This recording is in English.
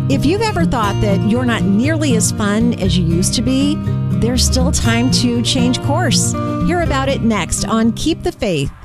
If you've ever thought that you're not nearly as fun as you used to be, there's still time to change course. Hear about it next on Keep the Faith.